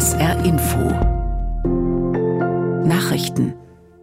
SR Info Nachrichten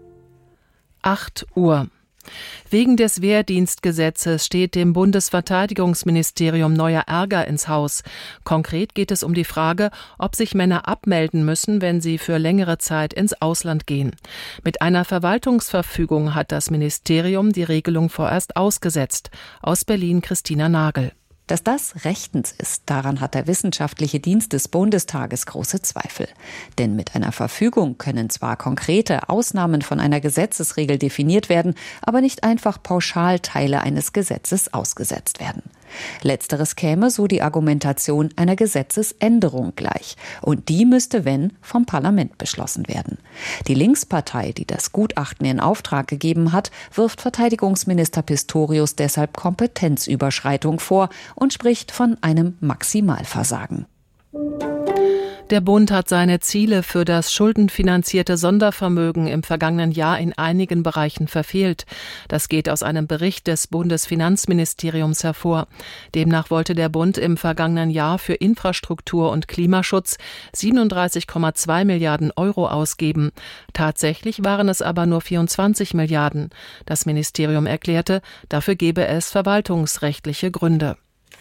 8 Uhr. Wegen des Wehrdienstgesetzes steht dem Bundesverteidigungsministerium neuer Ärger ins Haus. Konkret geht es um die Frage, ob sich Männer abmelden müssen, wenn sie für längere Zeit ins Ausland gehen. Mit einer Verwaltungsverfügung hat das Ministerium die Regelung vorerst ausgesetzt. Aus Berlin Christina Nagel. Dass das rechtens ist, daran hat der Wissenschaftliche Dienst des Bundestages große Zweifel. Denn mit einer Verfügung können zwar konkrete Ausnahmen von einer Gesetzesregel definiert werden, aber nicht einfach pauschal Teile eines Gesetzes ausgesetzt werden. Letzteres käme, so die Argumentation, einer Gesetzesänderung gleich. Und die müsste, wenn, vom Parlament beschlossen werden. Die Linkspartei, die das Gutachten in Auftrag gegeben hat, wirft Verteidigungsminister Pistorius deshalb Kompetenzüberschreitung vor und spricht von einem Maximalversagen. Der Bund hat seine Ziele für das schuldenfinanzierte Sondervermögen im vergangenen Jahr in einigen Bereichen verfehlt. Das geht aus einem Bericht des Bundesfinanzministeriums hervor. Demnach wollte der Bund im vergangenen Jahr für Infrastruktur und Klimaschutz 37,2 Milliarden Euro ausgeben. Tatsächlich waren es aber nur 24 Milliarden. Das Ministerium erklärte, dafür gebe es verwaltungsrechtliche Gründe.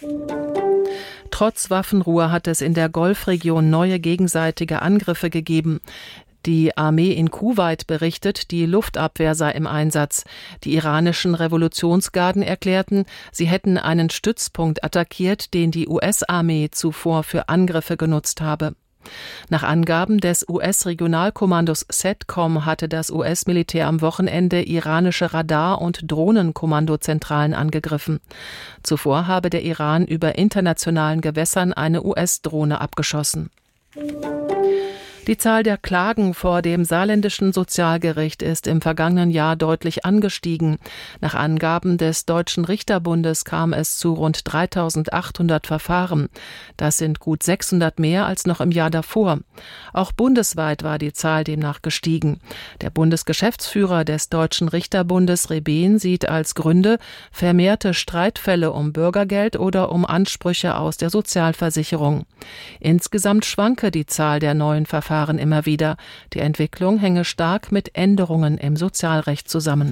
Trotz Waffenruhe hat es in der Golfregion neue gegenseitige Angriffe gegeben. Die Armee in Kuwait berichtet, die Luftabwehr sei im Einsatz. Die iranischen Revolutionsgarden erklärten, sie hätten einen Stützpunkt attackiert, den die US-Armee zuvor für Angriffe genutzt habe. Nach Angaben des US-Regionalkommandos CENTCOM hatte das US-Militär am Wochenende iranische Radar- und Drohnenkommandozentralen angegriffen. Zuvor habe der Iran über internationalen Gewässern eine US-Drohne abgeschossen. Die Zahl der Klagen vor dem saarländischen Sozialgericht ist im vergangenen Jahr deutlich angestiegen. Nach Angaben des Deutschen Richterbundes kam es zu rund 3.800 Verfahren. Das sind gut 600 mehr als noch im Jahr davor. Auch bundesweit war die Zahl demnach gestiegen. Der Bundesgeschäftsführer des Deutschen Richterbundes Rebehn sieht als Gründe vermehrte Streitfälle um Bürgergeld oder um Ansprüche aus der Sozialversicherung. Insgesamt schwanke die Zahl der neuen Verfahren immer wieder. Die Entwicklung hänge stark mit Änderungen im Sozialrecht zusammen.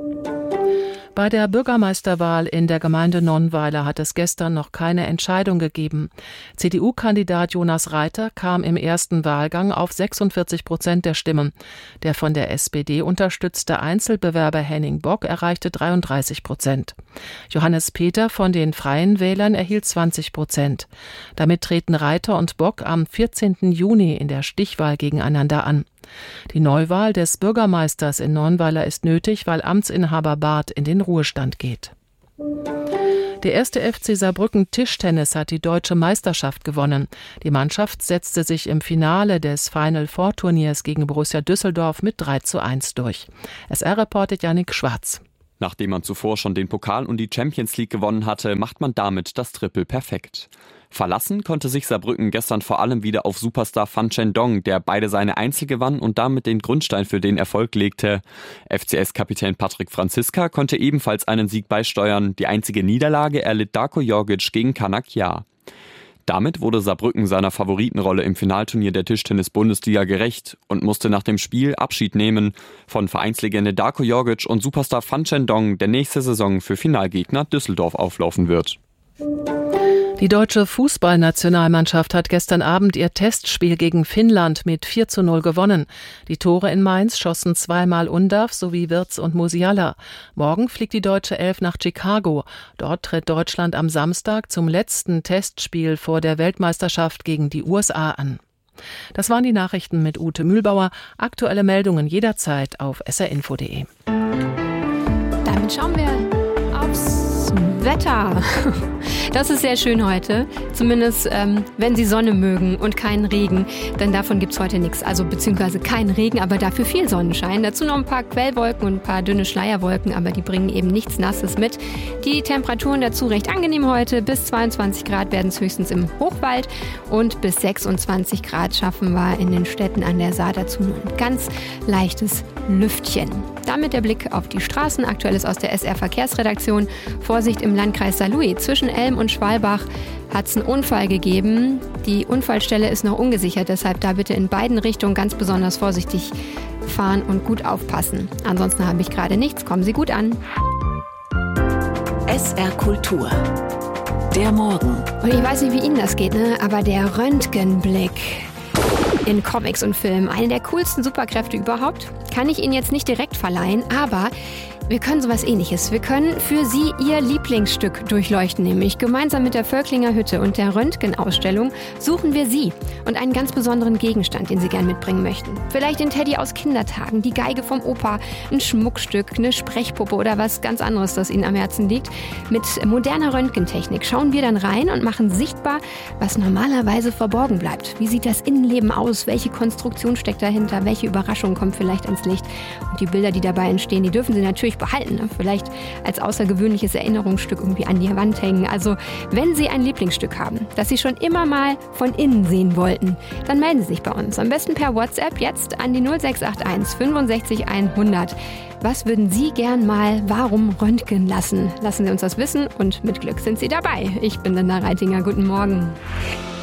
Bei der Bürgermeisterwahl in der Gemeinde Nonnweiler hat es gestern noch keine Entscheidung gegeben. CDU-Kandidat Jonas Reiter kam im ersten Wahlgang auf 46% der Stimmen. Der von der SPD unterstützte Einzelbewerber Henning Bock erreichte 33%. Johannes Peter von den Freien Wählern erhielt 20%. Damit treten Reiter und Bock am 14. Juni in der Stichwahl gegeneinander an. Die Neuwahl des Bürgermeisters in Nonnweiler ist nötig, weil Amtsinhaber Barth in den Ruhestand geht. Der 1. FC Saarbrücken Tischtennis hat die deutsche Meisterschaft gewonnen. Die Mannschaft setzte sich im Finale des Final-Four-Turniers gegen Borussia Düsseldorf mit 3:1 durch. SR-Reporter Yannick Schwarz. Nachdem man zuvor schon den Pokal und die Champions League gewonnen hatte, macht man damit das Triple perfekt. Verlassen konnte sich Saarbrücken gestern vor allem wieder auf Superstar Fan Chendong, der beide seine Einzel gewann und damit den Grundstein für den Erfolg legte. FCS-Kapitän Patrick Franziska konnte ebenfalls einen Sieg beisteuern. Die einzige Niederlage erlitt Darko Jorgic gegen Kanak Yar. Damit wurde Saarbrücken seiner Favoritenrolle im Finalturnier der Tischtennis-Bundesliga gerecht und musste nach dem Spiel Abschied nehmen von Vereinslegende Darko Jorgic und Superstar Fan Chendong, der nächste Saison für Finalgegner Düsseldorf auflaufen wird. Die deutsche Fußballnationalmannschaft hat gestern Abend ihr Testspiel gegen Finnland mit 4:0 gewonnen. Die Tore in Mainz schossen zweimal Undav sowie Wirtz und Musiala. Morgen fliegt die deutsche Elf nach Chicago. Dort tritt Deutschland am Samstag zum letzten Testspiel vor der Weltmeisterschaft gegen die USA an. Das waren die Nachrichten mit Ute Mühlbauer. Aktuelle Meldungen jederzeit auf srinfo.de. Damit schauen wir aufs Wetter. Das ist sehr schön heute, zumindest wenn Sie Sonne mögen und keinen Regen, denn davon gibt es heute nichts, also beziehungsweise keinen Regen, aber dafür viel Sonnenschein. Dazu noch ein paar Quellwolken und ein paar dünne Schleierwolken, aber die bringen eben nichts Nasses mit. Die Temperaturen dazu recht angenehm heute, bis 22 Grad werden es höchstens im Hochwald und bis 26 Grad schaffen wir in den Städten an der Saar, dazu nur ein ganz leichtes Lüftchen. Damit der Blick auf die Straßen. Aktuelles aus der SR-Verkehrsredaktion. Vorsicht im Landkreis Saarlouis. Zwischen Elm und Schwalbach hat es einen Unfall gegeben. Die Unfallstelle ist noch ungesichert, deshalb da bitte in beiden Richtungen ganz besonders vorsichtig fahren und gut aufpassen. Ansonsten habe ich gerade nichts. Kommen Sie gut an. SR Kultur. Der Morgen. Und ich weiß nicht, wie Ihnen das geht, ne? Aber der Röntgenblick in Comics und Filmen, eine der coolsten Superkräfte überhaupt, kann ich Ihnen jetzt nicht direkt verleihen, aber wir können sowas Ähnliches. Wir können für Sie Ihr Lieblingsstück durchleuchten, nämlich gemeinsam mit der Völklinger Hütte und der Röntgenausstellung suchen wir Sie und einen ganz besonderen Gegenstand, den Sie gern mitbringen möchten. Vielleicht den Teddy aus Kindertagen, die Geige vom Opa, ein Schmuckstück, eine Sprechpuppe oder was ganz anderes, das Ihnen am Herzen liegt. Mit moderner Röntgentechnik schauen wir dann rein und machen sichtbar, was normalerweise verborgen bleibt. Wie sieht das Innenleben aus? Welche Konstruktion steckt dahinter? Welche Überraschung kommt vielleicht ans Licht? Und die Bilder, die dabei entstehen, die dürfen Sie natürlich behalten. Ne? Vielleicht als außergewöhnliches Erinnerungsstück irgendwie an die Wand hängen. Also, wenn Sie ein Lieblingsstück haben, das Sie schon immer mal von innen sehen wollten, dann melden Sie sich bei uns. Am besten per WhatsApp jetzt an die 0681 65 100. Was würden Sie gern mal warum röntgen lassen? Lassen Sie uns das wissen und mit Glück sind Sie dabei. Ich bin Linda Reitinger. Guten Morgen.